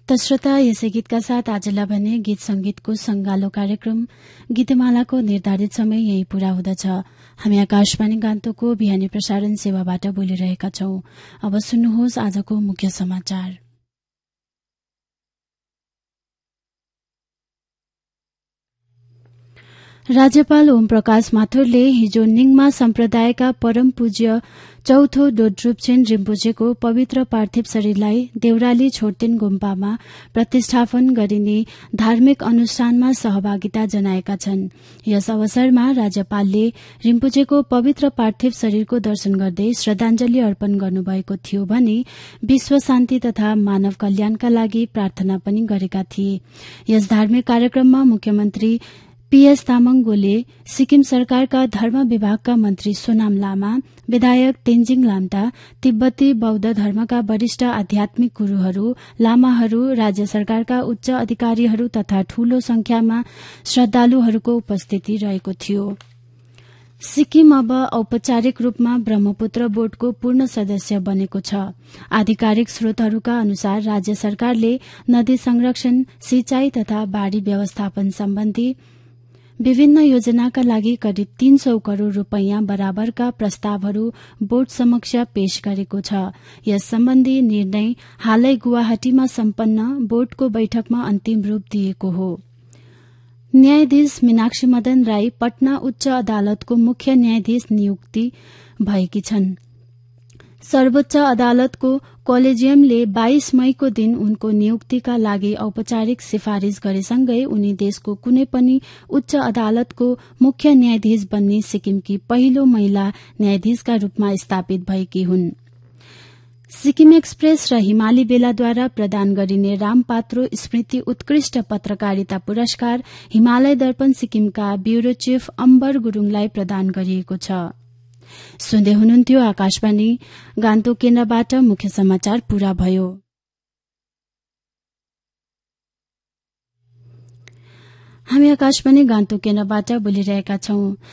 त श्रोता, यसै गीतका साथ आजलाई भने गीत संगीतको संगालो कार्यक्रम गीतमालाको निर्धारित समय यही पूरा हुँदछ। हामी आकाशवाणी गान्तोकको बिहानी प्रसारण सेवाबाट बोलिरहेका छौं। अब सुन्नुहोस् आजको मुख्य समाचार। राज्यपाल ओम प्रकाश माथुरले हिजो निङमा सम्प्रदायका परम पूज्य चौथो डोड्रुप्छेन रिम्पोछेको पवित्र पार्थिव शरीरलाई देउराली छोर्तेन गुम्पामा प्रतिष्ठापन गरिने धार्मिक अनुष्ठानमा सहभागिता जनाएका छन्। यस अवसरमा राज्यपालले रिम्पोछेको पवित्र पार्थिव शरीरको दर्शन गर्दै श्रद्धाञ्जली अर्पण गर्नुभएको थियो भने विश्व शान्ति तथा मानव कल्याणका लागि प्रार्थना पनि गरेका थिए। यस धार्मिक कार्यक्रममा मुख्यमन्त्री पीएस तामाङले, सिक्किम सरकारका धर्म विभागका मन्त्री सोनाम लामा, विधायक तेन्जिङ लाम्टा, तिब्बती बौद्ध धर्मका वरिष्ठ आध्यात्मिक गुरूहरू, लामाहरू, राज्य सरकारका उच्च अधिकारीहरू तथा ठूलो संख्यामा श्रद्धालुहरूको उपस्थिति रहेको थियो। सिक्किम अब औपचारिक रूपमा ब्रह्मपुत्र बोर्डको पूर्ण सदस्य बनेको छ। आधिकारिक स्रोतहरूका अनुसार राज्य सरकारले नदी संरक्षण, सिंचाई तथा बाढ़ी व्यवस्थापन सम्बन्धी विभिन्न योजनाका लागि करिब 300 करोड़ रूपैयाँ बराबरका प्रस्तावहरू बोर्ड समक्ष पेश गरेको छ। यस सम्बन्धी निर्णय हालै गुवाहाटीमा सम्पन्न बोर्डको बैठकमा अन्तिम रूप दिएको हो। न्यायाधीश मीनाक्षी मदन राई पटना उच्च अदालतको मुख्य न्यायाधीश नियुक्ति भएकी छन्। सर्वोच्च अदालतको कोलेजियमले 22 मईको दिन उनको नियुक्तिका लागि औपचारिक सिफारिश गरेसँगै उनी देशको कुनै पनि उच्च अदालतको मुख्य न्यायाधीश बन्ने सिक्किमकी पहिलो महिला न्यायाधीशका रूपमा स्थापित भएकी हुन्। सिक्किम एक्सप्रेस र हिमाली बेलाद्वारा प्रदान गरिने रामपात्रो स्मृति उत्कृष्ट पत्रकारिता पुरस्कार हिमालय दर्पण सिक्किमका ब्यूरो चीफ अम्बर गुरूङलाई प्रदान गरिएको छ। सुन्दै हुनुहुन्थ्यो आकाशवाणी गान्तोक केन्द्रबाट मुख्य समाचार पूरा भयो। हामी आकाशवाणी गान्तोक केन्द्रबाट बोलिरहेका छौं।